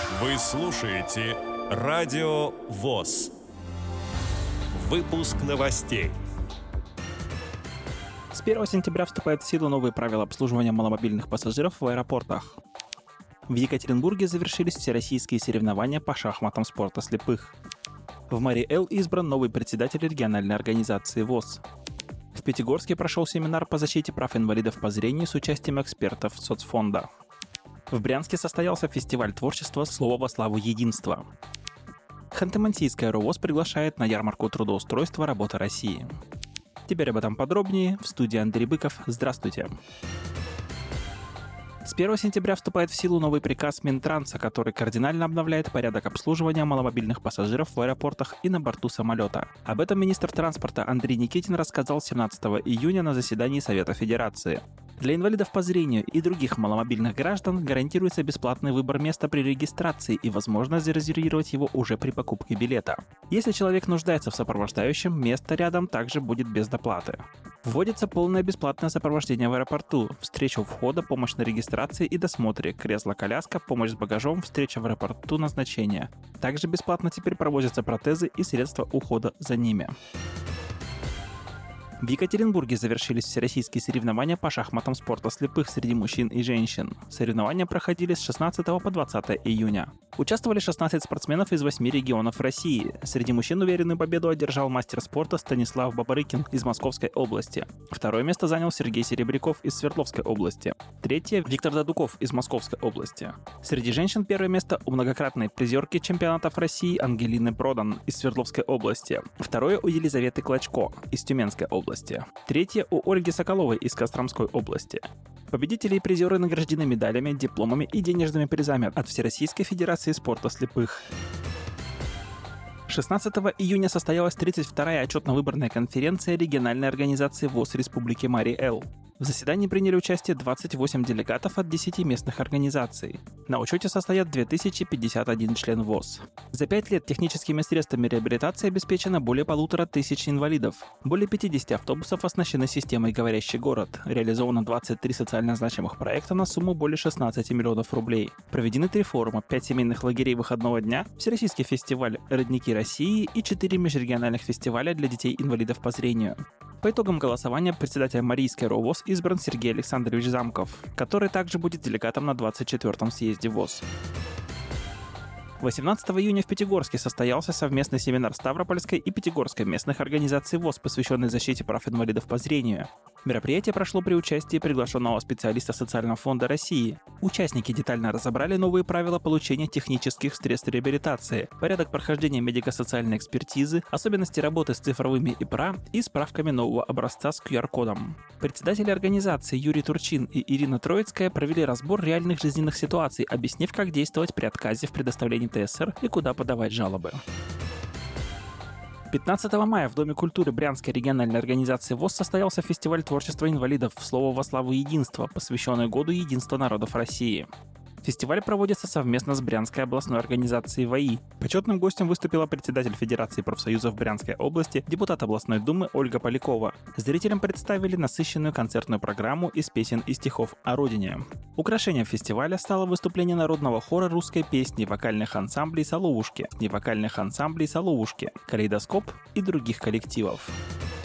Вы слушаете Радио ВОС. Выпуск новостей. С 1 сентября вступают в силу новые правила обслуживания маломобильных пассажиров в аэропортах. В Екатеринбурге завершились всероссийские соревнования по шахматам спорта слепых. В Мари-Эл избран новый председатель региональной организации ВОС. В Пятигорске прошел семинар по защите прав инвалидов по зрению с участием экспертов соцфонда. В Брянске состоялся фестиваль творчества «Слово во славу единства». Ханты-Мансийская РОВОЗ приглашает на ярмарку трудоустройства «Работа России». Теперь об этом подробнее. В студии Андрей Быков. Здравствуйте. С 1 сентября вступает в силу новый приказ Минтранса, который кардинально обновляет порядок обслуживания маломобильных пассажиров в аэропортах и на борту самолета. Об этом министр транспорта Андрей Никитин рассказал 17 июня на заседании Совета Федерации. Для инвалидов по зрению и других маломобильных граждан гарантируется бесплатный выбор места при регистрации и возможность зарезервировать его уже при покупке билета. Если человек нуждается в сопровождающем, место рядом также будет без доплаты. Вводится полное бесплатное сопровождение в аэропорту, встреча у входа, помощь на регистрации и досмотре, кресло-коляска, помощь с багажом, встреча в аэропорту, назначения. Также бесплатно теперь проводятся протезы и средства ухода за ними. В Екатеринбурге завершились всероссийские соревнования по шахматам спорта слепых среди мужчин и женщин. Соревнования проходили с 16 по 20 июня. Участвовали 16 спортсменов из 8 регионов России. Среди мужчин уверенную победу одержал мастер спорта Станислав Бабарыкин из Московской области. Второе место занял Сергей Серебряков из Свердловской области. Третье – Виктор Дадуков из Московской области. Среди женщин первое место у многократной призерки чемпионатов России Ангелины Продан из Свердловской области. Второе у Елизаветы Клочко из Тюменской области. Третье у Ольги Соколовой из Костромской области. Победители и призеры награждены медалями, дипломами и денежными призами от Всероссийской Федерации спорта слепых. 16 июня состоялась 32-я отчетно-выборная конференция региональной организации ВОС Республики Мари-Эл. В заседании приняли участие 28 делегатов от 10 местных организаций. На учете состоят 2051 член ВОС. За 5 лет техническими средствами реабилитации обеспечено более 1500 инвалидов. Более 50 автобусов оснащены системой «Говорящий город». Реализовано 23 социально значимых проекта на сумму более 16 миллионов рублей. Проведены 3 форума, 5 семейных лагерей выходного дня, Всероссийский фестиваль «Родники России» и 4 межрегиональных фестиваля для детей-инвалидов по зрению. По итогам голосования председателем Марийской РОВОЗ избран Сергей Александрович Замков, который также будет делегатом на 24-м съезде ВОС. 18 июня в Пятигорске состоялся совместный семинар Ставропольской и Пятигорской местных организаций ВОС, посвященный защите прав инвалидов по зрению. Мероприятие прошло при участии приглашенного специалиста Социального фонда России. Участники детально разобрали новые правила получения технических средств реабилитации, порядок прохождения медико-социальной экспертизы, особенности работы с цифровыми ИПРА и справками нового образца с QR-кодом. Председатели организации Юрий Турчин и Ирина Троицкая провели разбор реальных жизненных ситуаций, объяснив, как действовать при отказе в предоставлении ТСР и куда подавать жалобы. 15 мая в Доме культуры Брянской региональной организации ВОС состоялся фестиваль творчества инвалидов «Слово во славу единства», посвященный Году единства народов России. Фестиваль проводится совместно с Брянской областной организацией ВАИ. Почетным гостем выступила председатель Федерации профсоюзов Брянской области, депутат областной думы Ольга Полякова. Зрителям представили насыщенную концертную программу из песен и стихов о родине. Украшением фестиваля стало выступление народного хора русской песни, вокальных ансамблей «Соловушки», невокальных ансамблей «Соловушки», «Калейдоскоп» и других коллективов.